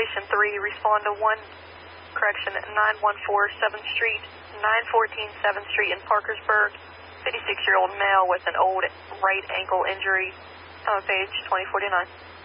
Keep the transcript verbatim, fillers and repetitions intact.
Station three, respond to one, correction, nine one four seventh Street, nine fourteen seventh Street in Parkersburg, fifty-six-year-old male with an old right ankle injury, uh, page twenty forty-nine.